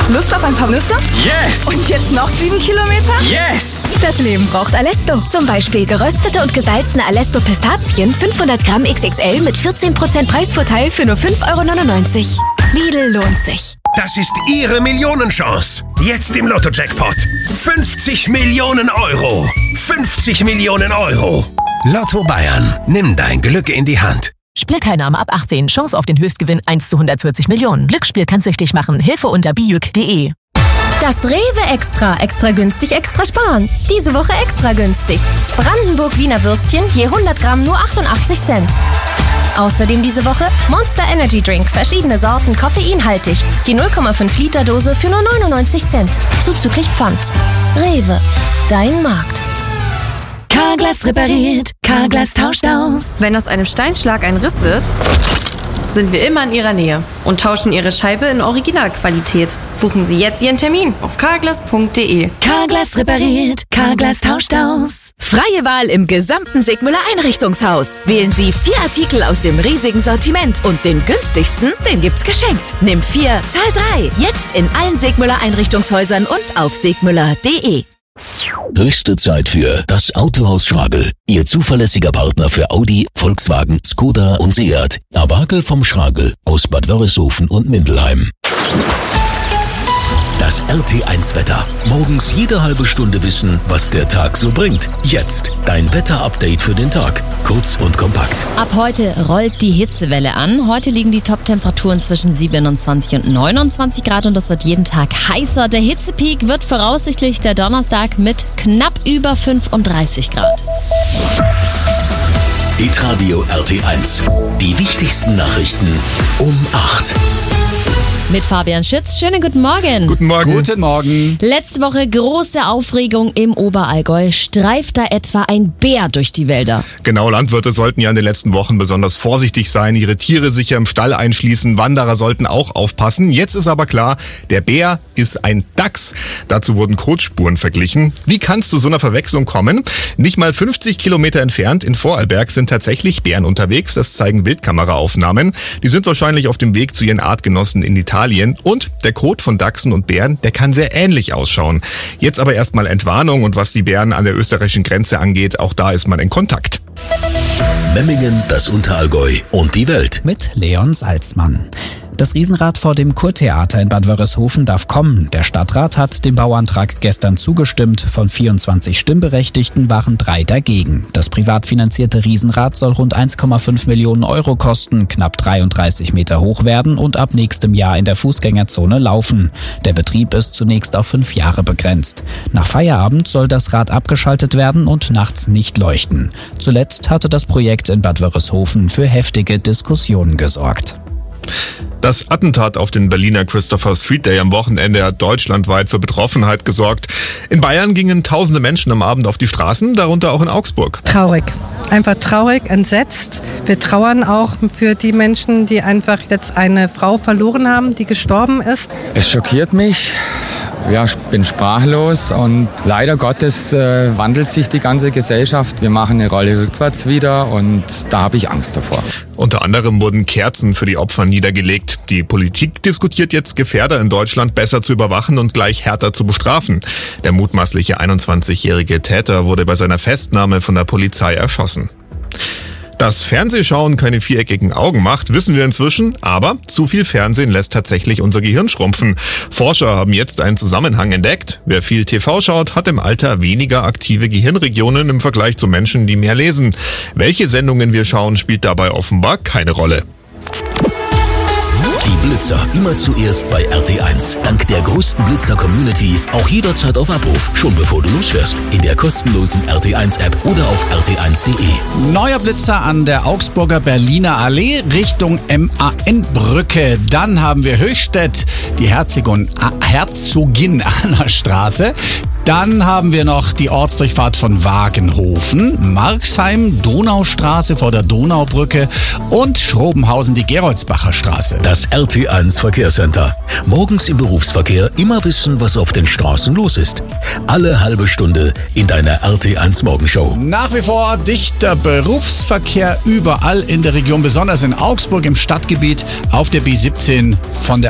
Lust auf ein paar Nüsse? Yes! Und jetzt noch 7 Kilometer? Yes! Das Leben braucht Alesto. Zum Beispiel geröstete und gesalzene Alesto Pistazien 500 Gramm XXL mit 14% Preisvorteil für nur 5,99 €. Lidl lohnt sich. Das ist Ihre Millionenchance. Jetzt im Lotto-Jackpot. 50 Millionen Euro. 50 Millionen Euro. Lotto Bayern. Nimm dein Glück in die Hand. Spielteilnahme ab 18. Chance auf den Höchstgewinn 1 zu 140 Millionen. Glücksspiel kann süchtig machen. Hilfe unter bijuk.de. Das Rewe Extra. Extra günstig, extra sparen. Diese Woche extra günstig. Brandenburg Wiener Würstchen je 100 Gramm nur 88 Cent. Außerdem diese Woche Monster Energy Drink. Verschiedene Sorten, koffeinhaltig. Die 0,5 Liter Dose für nur 99 Cent. Zuzüglich Pfand. Rewe. Dein Markt. Carglass repariert, Carglass tauscht aus. Wenn aus einem Steinschlag ein Riss wird, sind wir immer in Ihrer Nähe und tauschen Ihre Scheibe in Originalqualität. Buchen Sie jetzt Ihren Termin auf carglass.de. Carglass repariert, Carglass tauscht aus. Freie Wahl im gesamten Segmüller Einrichtungshaus. Wählen Sie 4 Artikel aus dem riesigen Sortiment und den günstigsten, den gibt's geschenkt. Nimm 4, zahl 3. Jetzt in allen Segmüller Einrichtungshäusern und auf segmüller.de. Höchste Zeit für das Autohaus Schragel. Ihr zuverlässiger Partner für Audi, Volkswagen, Skoda und Seat. Abakel vom Schragel aus Bad Wörishofen und Mindelheim. Das RT1-Wetter. Morgens jede halbe Stunde wissen, was der Tag so bringt. Jetzt dein Wetter-Update für den Tag. Kurz und kompakt. Ab heute rollt die Hitzewelle an. Heute liegen die Top-Temperaturen zwischen 27 und 29 Grad und das wird jeden Tag heißer. Der Hitzepeak wird voraussichtlich der Donnerstag mit knapp über 35 Grad. Hitradio RT1. Die wichtigsten Nachrichten um 8. Mit Fabian Schütz. Schönen guten Morgen. Guten Morgen. Guten Morgen. Letzte Woche große Aufregung im Oberallgäu. Streift da etwa ein Bär durch die Wälder? Genau, Landwirte sollten ja in den letzten Wochen besonders vorsichtig sein, ihre Tiere sicher im Stall einschließen. Wanderer sollten auch aufpassen. Jetzt ist aber klar, der Bär ist ein Dachs. Dazu wurden Kotspuren verglichen. Wie kann es zu so einer Verwechslung kommen? Nicht mal 50 Kilometer entfernt in Vorarlberg sind tatsächlich Bären unterwegs. Das zeigen Wildkameraaufnahmen. Die sind wahrscheinlich auf dem Weg zu ihren Artgenossen in Italien. Und der Kot von Dachsen und Bären, der kann sehr ähnlich ausschauen. Jetzt aber erstmal Entwarnung und was die Bären an der österreichischen Grenze angeht, auch da ist man in Kontakt. Memmingen, das Unterallgäu und die Welt. Mit Leon Salzmann. Das Riesenrad vor dem Kurtheater in Bad Wörishofen darf kommen. Der Stadtrat hat dem Bauantrag gestern zugestimmt. Von 24 Stimmberechtigten waren 3 dagegen. Das privat finanzierte Riesenrad soll rund 1,5 Millionen Euro kosten, knapp 33 Meter hoch werden und ab nächstem Jahr in der Fußgängerzone laufen. Der Betrieb ist zunächst auf 5 Jahre begrenzt. Nach Feierabend soll das Rad abgeschaltet werden und nachts nicht leuchten. Zuletzt hatte das Projekt in Bad Wörishofen für heftige Diskussionen gesorgt. Das Attentat auf den Berliner Christopher Street Day am Wochenende hat deutschlandweit für Betroffenheit gesorgt. In Bayern gingen tausende Menschen am Abend auf die Straßen, darunter auch in Augsburg. Traurig. Einfach traurig, entsetzt. Wir trauern auch für die Menschen, die einfach jetzt eine Frau verloren haben, die gestorben ist. Es schockiert mich. Ja, ich bin sprachlos und leider Gottes wandelt sich die ganze Gesellschaft. Wir machen eine Rolle rückwärts wieder und da habe ich Angst davor. Unter anderem wurden Kerzen für die Opfer niedergelegt. Die Politik diskutiert jetzt, Gefährder in Deutschland besser zu überwachen und gleich härter zu bestrafen. Der mutmaßliche 21-jährige Täter wurde bei seiner Festnahme von der Polizei erschossen. Dass Fernsehschauen keine viereckigen Augen macht, wissen wir inzwischen, aber zu viel Fernsehen lässt tatsächlich unser Gehirn schrumpfen. Forscher haben jetzt einen Zusammenhang entdeckt. Wer viel TV schaut, hat im Alter weniger aktive Gehirnregionen im Vergleich zu Menschen, die mehr lesen. Welche Sendungen wir schauen, spielt dabei offenbar keine Rolle. Die Blitzer immer zuerst bei RT1. Dank der größten Blitzer-Community auch jederzeit auf Abruf, schon bevor du losfährst. In der kostenlosen RT1-App oder auf rt1.de. Neuer Blitzer an der Augsburger Berliner Allee Richtung MAN-Brücke. Dann haben wir Höchstädt, die Herzogin Anna Straße. Dann haben wir noch die Ortsdurchfahrt von Wagenhofen, Marxheim, Donaustraße vor der Donaubrücke und Schrobenhausen, die Geroldsbacher Straße. Das RT1 Verkehrscenter. Morgens im Berufsverkehr immer wissen, was auf den Straßen los ist. Alle halbe Stunde in deiner RT1 Morgenshow. Nach wie vor dichter Berufsverkehr überall in der Region, besonders in Augsburg im Stadtgebiet auf der B17 von der